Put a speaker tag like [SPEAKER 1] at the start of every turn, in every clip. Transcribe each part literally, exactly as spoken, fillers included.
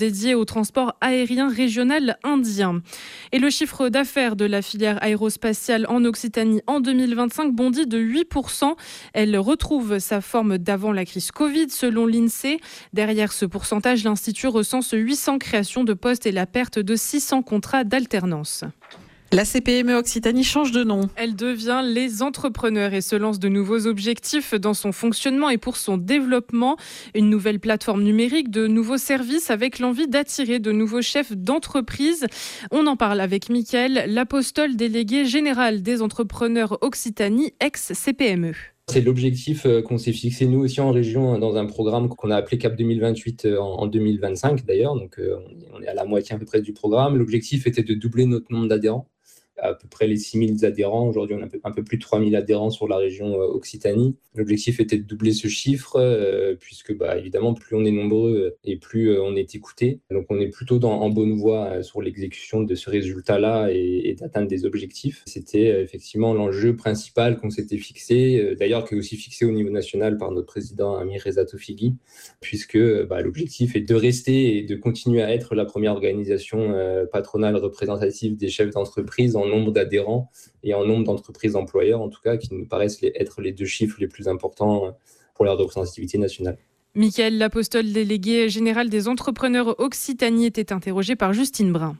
[SPEAKER 1] dédié au transport aérien régional indien. Et le chiffre d'affaires de la filière aérospatiale en Occitanie en deux mille vingt-cinq bondit de huit pour cent. Elle retrouve sa forme d'avant la crise Covid selon l'INSEE. Derrière ce pourcentage, l'Institut recense huit cents créations de postes et la perte de six cents contrats d'alternance.
[SPEAKER 2] La C P M E Occitanie change de nom.
[SPEAKER 1] Elle devient Les Entrepreneurs et se lance de nouveaux objectifs dans son fonctionnement et pour son développement. Une nouvelle plateforme numérique, de nouveaux services avec l'envie d'attirer de nouveaux chefs d'entreprise. On en parle avec Mickaël, l'apostole délégué général des Entrepreneurs Occitanie, ex-C P M E.
[SPEAKER 3] C'est l'objectif qu'on s'est fixé nous aussi en région dans un programme qu'on a appelé Cap deux mille vingt-huit en deux mille vingt-cinq d'ailleurs. Donc on est à la moitié à peu près du programme. L'objectif était de doubler notre nombre d'adhérents. À peu près les six mille adhérents. Aujourd'hui, on a un peu plus de trois mille adhérents sur la région Occitanie. L'objectif était de doubler ce chiffre, euh, puisque bah, évidemment, plus on est nombreux et plus euh, on est écouté. Donc, on est plutôt dans, en bonne voie euh, sur l'exécution de ce résultat-là et, et d'atteindre des objectifs. C'était euh, effectivement l'enjeu principal qu'on s'était fixé, euh, d'ailleurs qui est aussi fixé au niveau national par notre président Amir Reza Tofighi, puisque bah, l'objectif est de rester et de continuer à être la première organisation euh, patronale représentative des chefs d'entreprise en nombre d'adhérents et en nombre d'entreprises employeurs, en tout cas, qui nous paraissent les, être les deux chiffres les plus importants pour la représentativité nationale.
[SPEAKER 1] Mickaël, l'apostole délégué général des Entrepreneurs Occitanie, était interrogé par Justine Brun.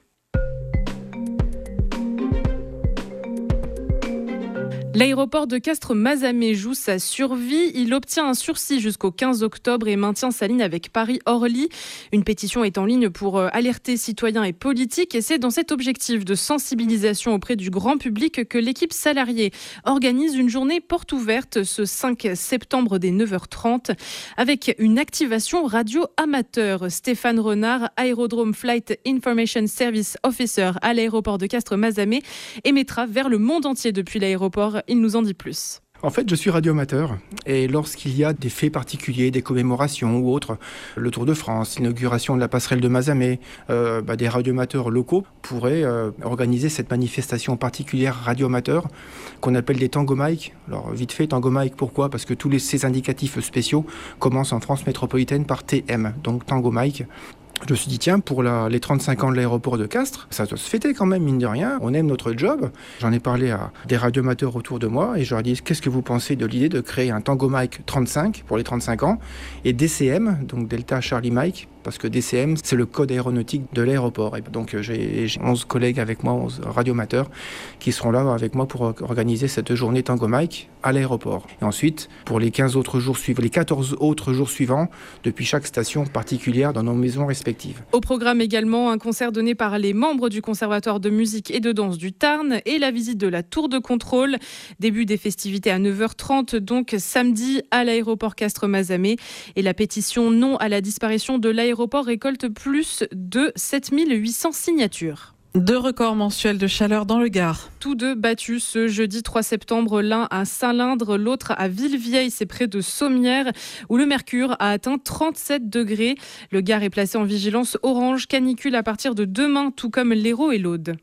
[SPEAKER 1] L'aéroport de Castres-Mazamet joue sa survie. Il obtient un sursis jusqu'au quinze octobre et maintient sa ligne avec Paris-Orly. Une pétition est en ligne pour alerter citoyens et politiques. Et c'est dans cet objectif de sensibilisation auprès du grand public que l'équipe salariée organise une journée porte ouverte ce cinq septembre dès neuf heures trente avec une activation radio amateur. Stéphane Renard, Aérodrome Flight Information Service Officer à l'aéroport de Castres-Mazamet, émettra vers le monde entier depuis l'aéroport. Il nous en dit plus.
[SPEAKER 4] En fait, je suis radioamateur et lorsqu'il y a des faits particuliers, des commémorations ou autres, le Tour de France, l'inauguration de la passerelle de Mazamet, euh, bah, des radioamateurs locaux pourraient euh, organiser cette manifestation particulière radioamateur qu'on appelle des tango mic. Alors vite fait, tango mic, pourquoi ? Parce que tous les, ces indicatifs spéciaux commencent en France métropolitaine par T M, donc tango mic. Je me suis dit, tiens, pour la, les trente-cinq ans de l'aéroport de Castres, ça doit se fêter quand même, mine de rien. On aime notre job. J'en ai parlé à des radioamateurs autour de moi et je leur ai dit, qu'est-ce que vous pensez de l'idée de créer un Tango Mike trente-cinq pour les trente-cinq ans et D C M, donc Delta Charlie Mike, parce que D C M, c'est le code aéronautique de l'aéroport. Et donc j'ai, j'ai onze collègues avec moi, onze radioamateurs, qui seront là avec moi pour organiser cette journée Tango Mike à l'aéroport. Et ensuite, pour les quinze autres jours suivants, les quatorze autres jours suivants, depuis chaque station particulière dans nos maisons respectives.
[SPEAKER 1] Au programme également, un concert donné par les membres du Conservatoire de musique et de danse du Tarn et la visite de la tour de contrôle. Début des festivités à neuf heures trente, donc samedi à l'aéroport Castres-Mazamet. Et la pétition non à la disparition de l'aéroport récolte plus de sept mille huit cents signatures.
[SPEAKER 2] Deux records mensuels de chaleur dans le Gard.
[SPEAKER 1] Tous deux battus ce jeudi trois septembre, l'un à Saint-Lindre, l'autre à Villevieille, c'est près de Sommières, où le mercure a atteint trente-sept degrés. Le Gard est placé en vigilance orange canicule à partir de demain, tout comme l'Hérault et l'Aude.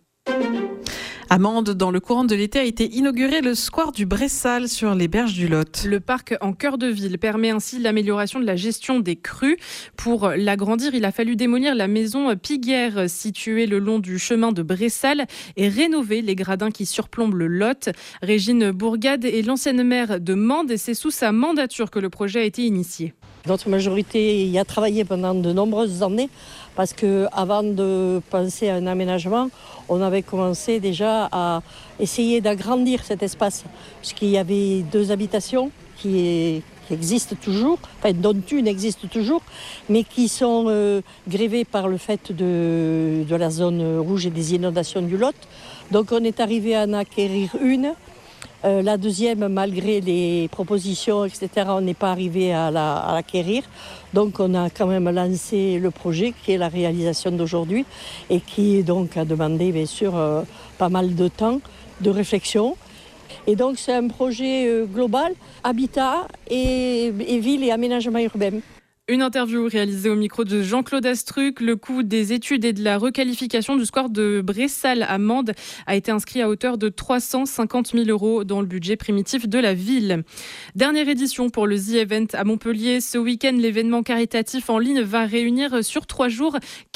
[SPEAKER 2] À Mende, dans le courant de l'été, a été inauguré le square du Bressal sur les berges du Lot.
[SPEAKER 1] Le parc en cœur de ville permet ainsi l'amélioration de la gestion des crues. Pour l'agrandir, il a fallu démolir la maison Piguère située le long du chemin de Bressal et rénover les gradins qui surplombent le Lot. Régine Bourgade est l'ancienne maire de Mende et c'est sous sa mandature que le projet a été initié.
[SPEAKER 5] Notre majorité y a travaillé pendant de nombreuses années parce qu'avant de penser à un aménagement, on avait commencé déjà à essayer d'agrandir cet espace puisqu'il y avait deux habitations qui, est, qui existent toujours, enfin dont une existe toujours, mais qui sont euh, grévées par le fait de, de la zone rouge et des inondations du Lot. Donc on est arrivé à en acquérir une. Euh, la deuxième, malgré les propositions, et cetera, on n'est pas arrivé à, la, à l'acquérir. Donc on a quand même lancé le projet qui est la réalisation d'aujourd'hui et qui donc a demandé bien sûr euh, pas mal de temps, de réflexion. Et donc c'est un projet euh, global, habitat et, et ville et aménagement urbain.
[SPEAKER 1] Une interview réalisée au micro de Jean-Claude Astruc. Le coût des études et de la requalification du square de Bressal à Mende a été inscrit à hauteur de trois cent cinquante mille euros dans le budget primitif de la ville. Dernière édition pour le The Event à Montpellier. Ce week-end, l'événement caritatif en ligne va réunir sur trois jours